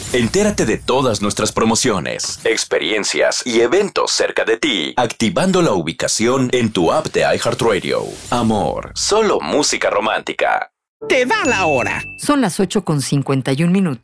Entérate de todas nuestras promociones, experiencias y eventos cerca de ti, activando la ubicación en tu app de iHeartRadio. Amor, solo música romántica. Te da la hora. Son las 8:51.